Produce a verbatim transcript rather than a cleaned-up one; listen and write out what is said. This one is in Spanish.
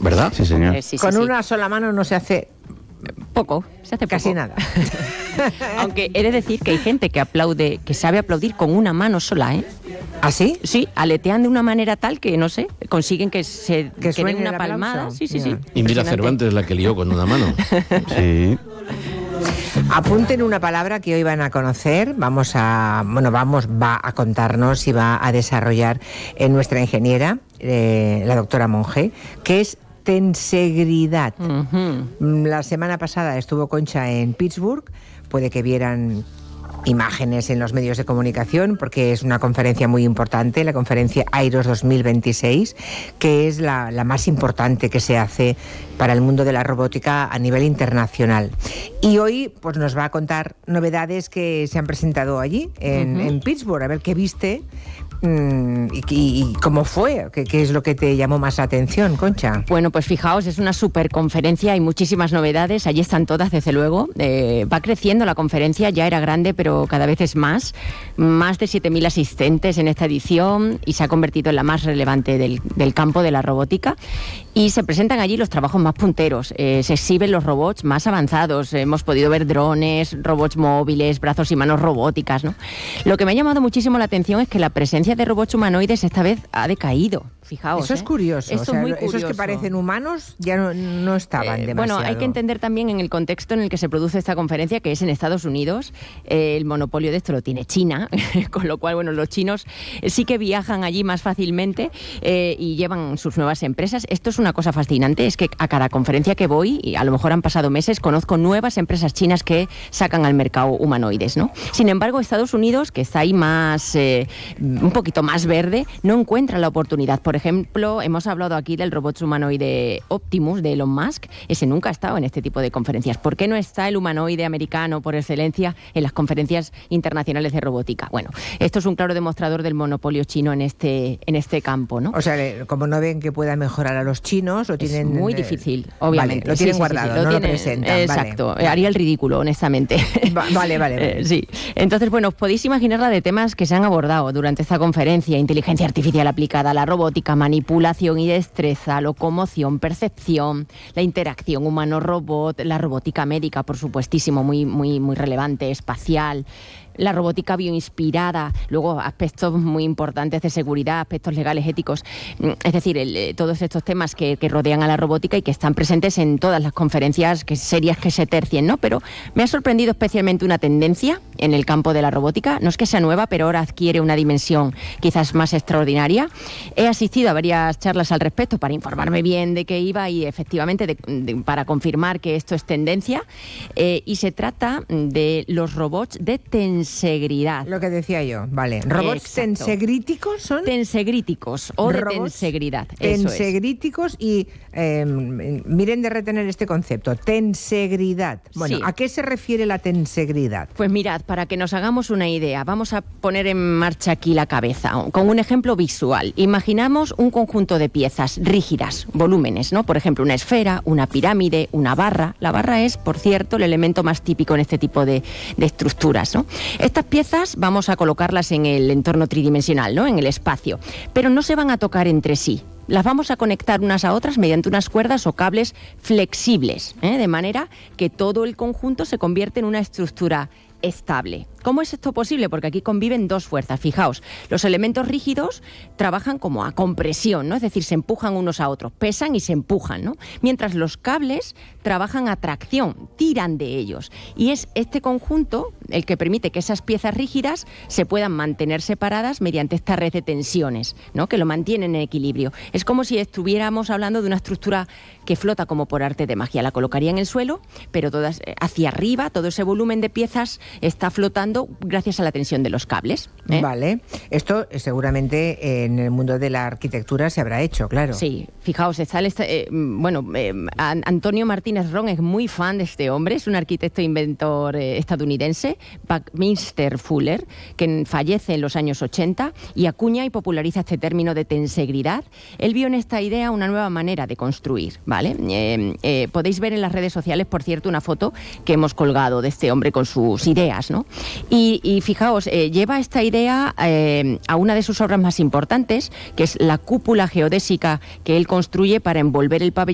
¿Verdad? Sí, señor. Eh, sí, sí, Con sí. una sola mano no se hace Poco, se hace casi poco. nada. Aunque he de decir que hay gente que aplaude, que sabe aplaudir con una mano sola, ¿eh? ¿Ah, sí? Sí, aletean de una manera tal que, no sé, consiguen que se Que que suene den una el aplauso. palmada. Sí, sí, Ya. sí. Y mira Impresionante. Cervantes la que lió con una mano. Sí. Apunten una palabra que hoy van a conocer, vamos a, bueno, vamos, va a contarnos y va a desarrollar en nuestra ingeniera, eh, la doctora Monge, que es tensegridad. Ujú. La semana pasada estuvo Concha en Pittsburgh, puede que vieran imágenes en los medios de comunicación porque es una conferencia muy importante, la conferencia AIROS dos mil veintiséis, que es la, la más importante que se hace para el mundo de la robótica a nivel internacional. Y hoy pues nos va a contar novedades que se han presentado allí en, Uh-huh. en Pittsburgh, a ver qué viste mm, y, y- y cómo fue, qué, qué es lo que te llamó más la atención, Concha. Bueno, pues fijaos, es una super conferencia, hay muchísimas novedades, allí están todas, desde luego. Eh, va creciendo la conferencia, ya era grande, pero cada vez es más. Más de siete mil asistentes en esta edición y se ha convertido en la más relevante del, del campo de la robótica. Y se presentan allí los trabajos más punteros, eh, se exhiben los robots más avanzados, hemos podido ver drones, robots móviles, brazos y manos robóticas, ¿no? Lo que me ha llamado muchísimo la atención es que la presencia de robots humanoides esta vez ha decaído. Fijaos, Eso es ¿eh? curioso, Esto o sea, es muy esos que curioso. parecen humanos ya no, no estaban Eh, demasiado. Bueno, hay que entender también en el contexto en el que se produce esta conferencia, que es en Estados Unidos. Eh, el monopolio de esto lo tiene China, con lo cual, bueno, los chinos sí que viajan allí más fácilmente eh, y llevan sus nuevas empresas. Esto es una cosa fascinante, es que a cada conferencia que voy, y a lo mejor han pasado meses, conozco nuevas empresas chinas que sacan al mercado humanoides, ¿no? Sin embargo, Estados Unidos, que está ahí más, eh, un poquito más verde, no encuentra la oportunidad. Por ejemplo, hemos hablado aquí del robot humanoide Optimus de Elon Musk. Ese nunca ha estado en este tipo de conferencias. ¿Por qué no está el humanoide americano por excelencia en las conferencias internacionales de robótica? Bueno, esto es un claro demostrador del monopolio chino en este, en este campo, ¿no? O sea, le- como no ven que pueda mejorar a los chinos, lo tienen... Es muy eh, difícil, vale, obviamente. lo Sí, tienen sí, sí, sí, guardado, lo no lo tienen- presentan. vale. Exacto, eh, haría el ridículo, honestamente. Va- vale, vale, vale. Eh, sí. Entonces, bueno, os podéis imaginar la de temas que se han abordado durante esta conferencia: inteligencia artificial aplicada a la robótica, manipulación y destreza, locomoción, percepción, la interacción humano-robot, la robótica médica, por supuestísimo, muy, muy, muy relevante, espacial. La robótica bioinspirada, luego aspectos muy importantes de seguridad, aspectos legales, éticos, es decir, el, eh, todos estos temas que, que rodean a la robótica y que están presentes en todas las conferencias que, serias que se tercien, ¿no? Pero me ha sorprendido especialmente una tendencia en el campo de la robótica, no es que sea nueva, pero ahora adquiere una dimensión quizás más extraordinaria. He asistido a varias charlas al respecto para informarme bien de qué iba y efectivamente de, de, para confirmar que esto es tendencia, eh, y se trata de los robots de tensión. Tensegridad. Lo que decía yo, vale. ¿Robots Exacto. tensegríticos son? Tensegríticos o de Robots tensegridad. Eso es. Tensegríticos y eh, miren de retener este concepto, tensegridad. Bueno, Sí. ¿a qué se refiere la tensegridad? Pues mirad, para que nos hagamos una idea, vamos a poner en marcha aquí la cabeza con un ejemplo visual. Imaginamos un conjunto de piezas rígidas, volúmenes, ¿no? Por ejemplo, una esfera, una pirámide, una barra. La barra es, por cierto, el elemento más típico en este tipo de, de estructuras, ¿no? Estas piezas vamos a colocarlas en el entorno tridimensional, ¿no? En el espacio, pero no se van a tocar entre sí. Las vamos a conectar unas a otras mediante unas cuerdas o cables flexibles, ¿eh? De manera que todo el conjunto se convierte en una estructura estable. ¿Cómo es esto posible? Porque aquí conviven dos fuerzas. Fijaos, los elementos rígidos trabajan como a compresión, ¿no? Es decir, se empujan unos a otros, pesan y se empujan, ¿no? Mientras los cables trabajan a tracción, tiran de ellos. Y es este conjunto el que permite que esas piezas rígidas se puedan mantener separadas mediante esta red de tensiones, ¿no? Que lo mantienen en equilibrio. Es como si estuviéramos hablando de una estructura que flota como por arte de magia. La colocaría en el suelo, pero todas hacia arriba, todo ese volumen de piezas está flotando gracias a la tensión de los cables, ¿eh? Vale. Esto eh, seguramente en el mundo de la arquitectura se habrá hecho, claro. Sí, fijaos, está el, eh, bueno, eh, Antonio Martínez Ron es muy fan de este hombre, es un arquitecto e inventor eh, estadounidense, Buckminster Fuller, que fallece en los años ochenta y acuña y populariza este término de tensegridad. Él vio en esta idea una nueva manera de construir, ¿vale? Eh, eh, podéis ver en las redes sociales, por cierto, una foto que hemos colgado de este hombre con sus ideas, ¿no? Y, y fijaos, eh, lleva esta idea eh, a una de sus obras más importantes, que es la cúpula geodésica que él construye para envolver el pabellón